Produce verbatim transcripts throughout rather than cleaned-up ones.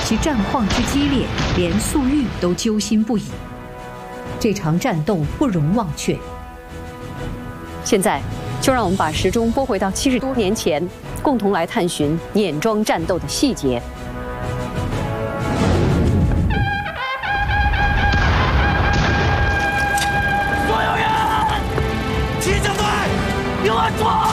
其战况之激烈，连粟裕都揪心不已。这场战斗不容忘却。 现在，就让我们把时钟拨回到七十多年前，共同来探寻碾庄战斗的细节。 所有人，骑警队，给我闯！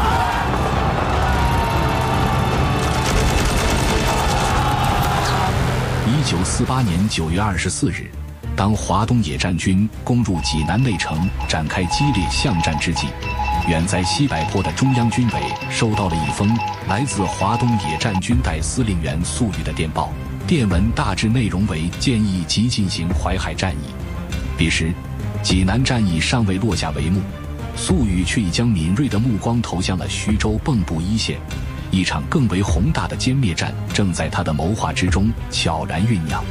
一九四八年九月二十四日，当华东野战军攻入济南内城，展开激烈巷战之际，远在西柏坡的中央军委收到了一封来自华东野战军代司令员粟裕的电报。电文大致内容为建议即进行淮海战役。彼时，济南战役尚未落下帷幕，粟裕却已将敏锐的目光投向了徐州蚌埠一线。一场更为宏大的歼灭战正在他的谋划之中悄然酝酿。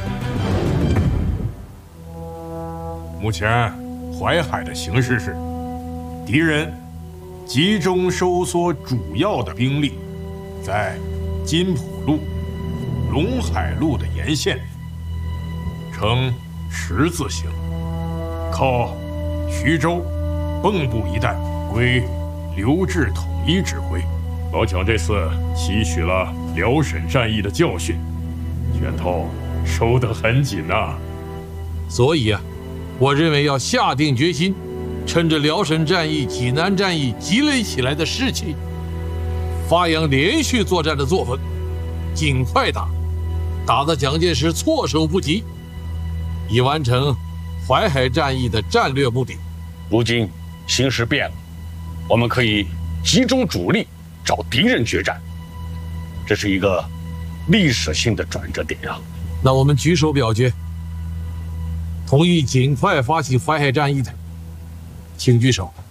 目前淮海的形势是，敌人集中收缩主要的兵力，在金浦路、陇海路的沿线呈十字形，靠徐州、蚌埠一带归刘志统一指挥。老蒋这次吸取了辽沈战役的教训，拳头收得很紧呐、啊。 所以啊，我认为要下定决心，趁着辽沈战役、济南战役积累起来的士气，发扬连续作战的作风，尽快打，打得蒋介石措手不及，以完成淮海战役的战略目的。 如今形势变了，我们可以集中主力找敌人决战，这是一个历史性的转折点啊！ 那我们举手表决，同意尽快发起淮海战役的，请举手。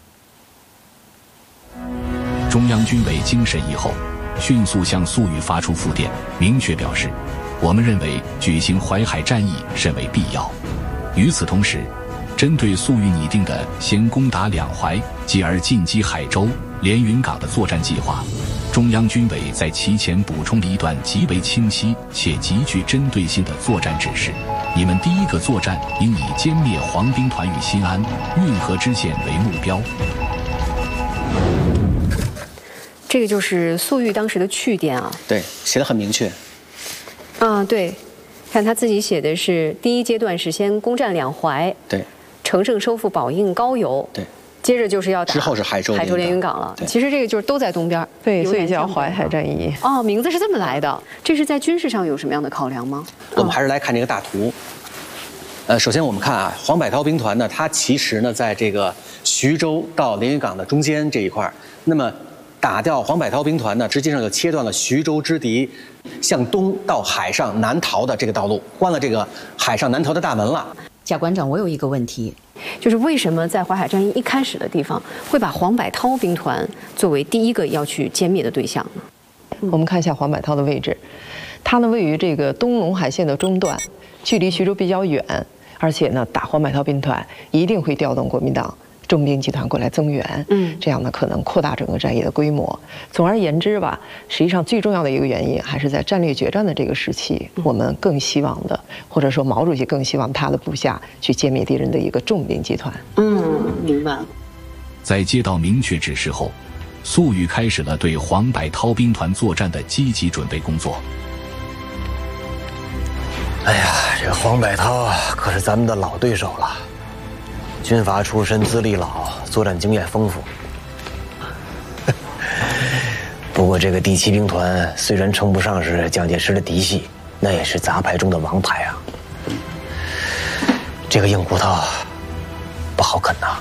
中央军委经审议后，迅速向粟裕发出复电，明确表示，我们认为举行淮海战役甚为必要。与此同时，针对粟裕拟定的先攻打两淮，继而进击海州、连云港的作战计划，中央军委在其前补充了一段极为清晰且极具针对性的作战指示：你们第一个作战应以歼灭黄兵团与新安、运河支线为目标。 这个就是粟裕当时的去电啊。 对，写得很明确。 啊，对，看他自己写的是第一阶段是先攻占两淮， 对， 乘胜收复宝应、高邮， 对。 接着就是要打之后是海州海州连云港了。其实这个就是都在东边， 对，所以叫淮海战役。 哦，名字是这么来的。这是在军事上有什么样的考量吗？ 我们还是来看这个大图。呃，首先我们看啊，黄百韬兵团呢，它其实呢在这个徐州到连云港的中间这一块，那么打掉黄百韬兵团呢，实际上就切断了徐州之敌向东到海上南逃的这个道路，关了这个海上南逃的大门了。 贾馆长，我有一个问题， 就是为什么在淮海战役一开始的地方会把黄百韬兵团作为第一个要去歼灭的对象呢？ 我们看一下黄百韬的位置，它呢位于这个东陇海线的中段，距离徐州比较远，而且呢打黄百韬兵团一定会调动国民党重兵集团过来增援，嗯，这样呢可能扩大整个战役的规模。总而言之吧，实际上最重要的一个原因还是在战略决战的这个时期，我们更希望的，或者说毛主席更希望他的部下去歼灭敌人的一个重兵集团。 嗯，明白。 在接到明确指示后，粟裕开始了对黄百韬兵团作战的积极准备工作。 哎呀，这黄百韬啊，可是咱们的老对手了。军阀出身，资历老，作战经验丰富。不过这个第七兵团虽然称不上是蒋介石的嫡系，那也是杂牌中的王牌啊。这个硬骨头不好啃呐，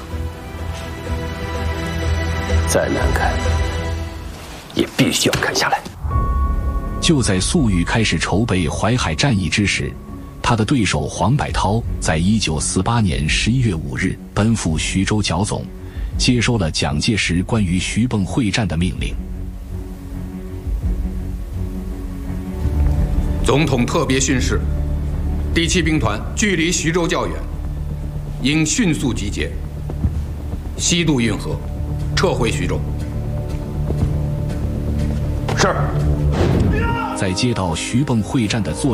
再难啃也必须要啃下来。 就在粟裕开始筹备淮海战役之时，他的对手黄百韬在一九四八年十一月五日奔赴徐州剿总，接收了蒋介石关于徐蚌会战的命令。 总统特别训示：第七兵团距离徐州较远，应迅速集结，西渡运河，撤回徐州。 是。 在接到徐蚌会战的作